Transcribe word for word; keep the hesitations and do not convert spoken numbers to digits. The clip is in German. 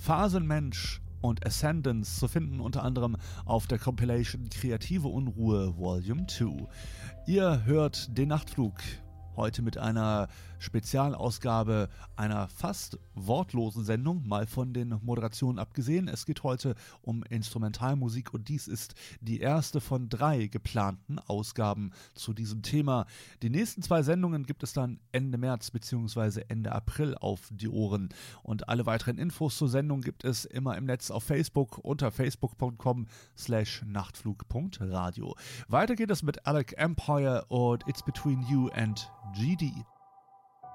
Phasenmensch und Ascendance zu finden, unter anderem auf der Compilation Kreative Unruhe Volume zwei. Ihr hört den Nachtflug. Heute mit einer Spezialausgabe einer fast wortlosen Sendung, mal von den Moderationen abgesehen. Es geht heute um Instrumentalmusik und dies ist die erste von drei geplanten Ausgaben zu diesem Thema. Die nächsten zwei Sendungen gibt es dann Ende März bzw. Ende April auf die Ohren. Und alle weiteren Infos zur Sendung gibt es immer im Netz auf Facebook unter facebook punkt com slash nachtflug punkt radio. Weiter geht es mit Alec Empire und It's Between You and G D.